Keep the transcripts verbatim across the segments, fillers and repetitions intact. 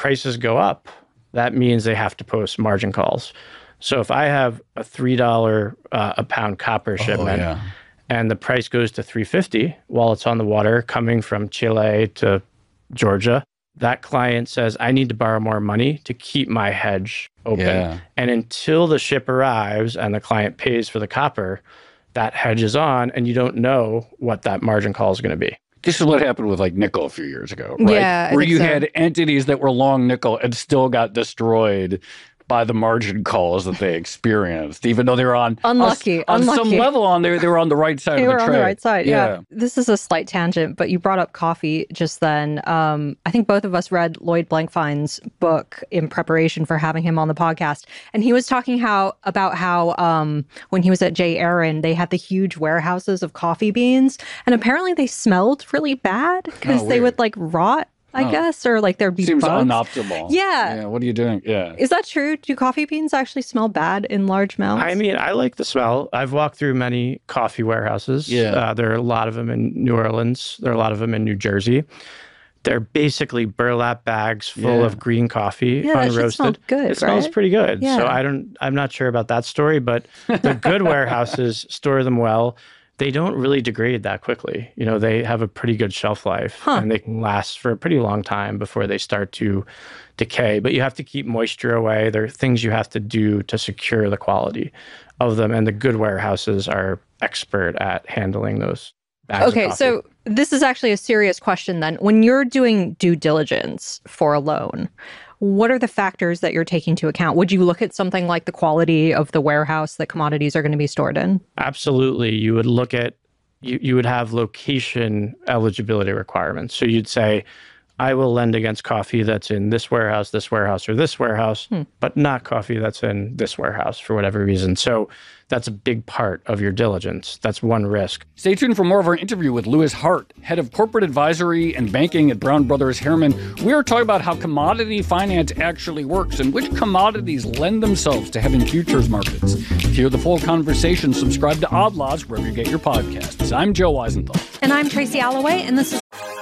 prices go up, that means they have to post margin calls. So if I have a three dollars uh, a pound copper shipment, oh, yeah. and the price goes to three fifty while it's on the water coming from Chile to Georgia, that client says, I need to borrow more money to keep my hedge open. Yeah. And until the ship arrives and the client pays for the copper, that hedge is on, and you don't know what that margin call is going to be. This is what happened with like nickel a few years ago, right? Yeah, Where you so. had entities that were long nickel and still got destroyed by the margin calls that they experienced, even though they were on unlucky, on unlucky. some level on there, they were on the right side they of the were trade. on the right side. Yeah. yeah. This is a slight tangent, but you brought up coffee just then. Um, I think both of us read Lloyd Blankfein's book in preparation for having him on the podcast, and he was talking how about how um, when he was at J. Aron, they had the huge warehouses of coffee beans, and apparently they smelled really bad because oh, they would like rot. I oh. guess, or like there'd be Seems bugs. unoptimal. Yeah. Yeah. What are you doing? Yeah. Is that true? Do coffee beans actually smell bad in large amounts? I mean, I like the smell. I've walked through many coffee warehouses. Yeah. Uh, there are a lot of them in New Orleans. There are a lot of them in New Jersey. They're basically burlap bags full Yeah. of green coffee, Yeah, that unroasted. should smell good, It smells right? pretty good. Yeah. So I don't. I'm not sure about that story, but the good warehouses store them well. They don't really degrade that quickly. You know, they have a pretty good shelf life, huh. and they can last for a pretty long time before they start to decay. But you have to keep moisture away. There are things you have to do to secure the quality of them, and the good warehouses are expert at handling those bags Okay, of coffee. so this is actually a serious question then. When you're doing due diligence for a loan, what are the factors that you're taking into account? Would you look at something like the quality of the warehouse that commodities are going to be stored in? Absolutely. You would look at, you, you would have location eligibility requirements. So you'd say, I will lend against coffee that's in this warehouse, this warehouse, or this warehouse, hmm. but not coffee that's in this warehouse for whatever reason. So that's a big part of your diligence. That's one risk. Stay tuned for more of our interview with Louis Hart, head of corporate advisory and banking at Brown Brothers Harriman. We are talking about how commodity finance actually works and which commodities lend themselves to having futures markets. To hear the full conversation, subscribe to Odd Lots wherever you get your podcasts. I'm Joe Weisenthal. And I'm Tracy Alloway, and this is...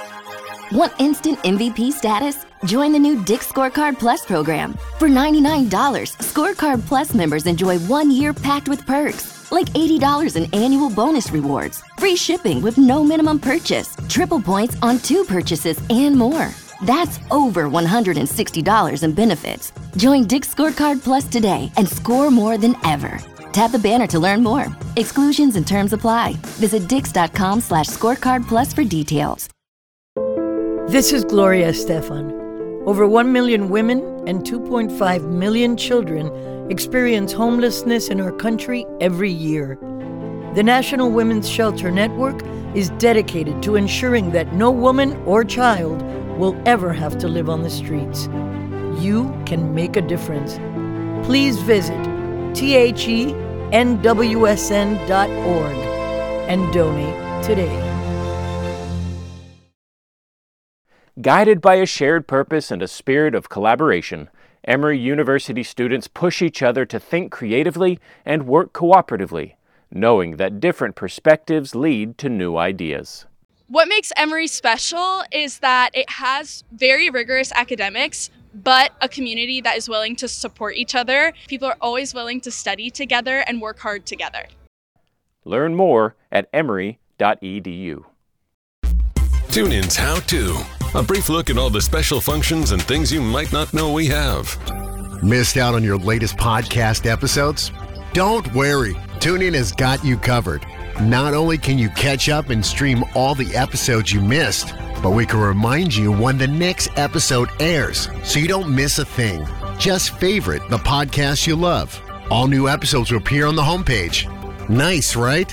Want instant M V P status? Join the new Dick's Scorecard Plus program. For ninety-nine dollars, Scorecard Plus members enjoy one year packed with perks, like eighty dollars in annual bonus rewards, free shipping with no minimum purchase, triple points on two purchases, and more. That's over one hundred sixty dollars in benefits. Join Dick's Scorecard Plus today and score more than ever. Tap the banner to learn more. Exclusions and terms apply. Visit dix.com slash scorecard plus for details. This is Gloria Estefan. Over one million women and two point five million children experience homelessness in our country every year. The National Women's Shelter Network is dedicated to ensuring that no woman or child will ever have to live on the streets. You can make a difference. Please visit T H E N W S N dot org and donate today. Guided by a shared purpose and a spirit of collaboration, Emory University students push each other to think creatively and work cooperatively, knowing that different perspectives lead to new ideas. What makes Emory special is that it has very rigorous academics, but a community that is willing to support each other. People are always willing to study together and work hard together. Learn more at emory dot e d u. TuneIn's How To. A brief look at all the special functions and things you might not know we have. Missed out on your latest podcast episodes? Don't worry. TuneIn has got you covered. Not only can you catch up and stream all the episodes you missed, but we can remind you when the next episode airs so you don't miss a thing. Just favorite the podcast you love. All new episodes will appear on the homepage. Nice, right?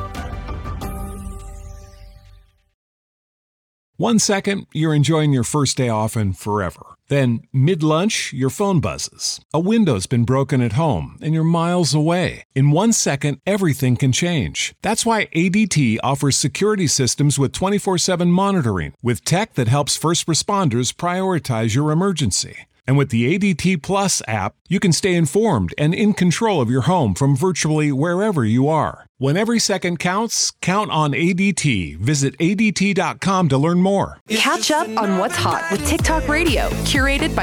One second, you're enjoying your first day off and forever. Then, mid-lunch, your phone buzzes. A window's been broken at home and you're miles away. In one second, everything can change. That's why A D T offers security systems with twenty-four seven monitoring, with tech that helps first responders prioritize your emergency. And with the A D T Plus app, you can stay informed and in control of your home from virtually wherever you are. When every second counts, count on A D T. Visit A D T dot com to learn more. Catch up on what's hot with TikTok Radio, curated by